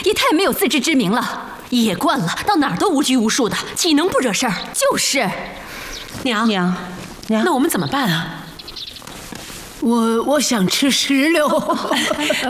也太没有自知之明了。野惯了，到哪儿都无拘无束的，岂能不惹事儿？就是。 娘，那我们怎么办啊？ 我想吃石榴。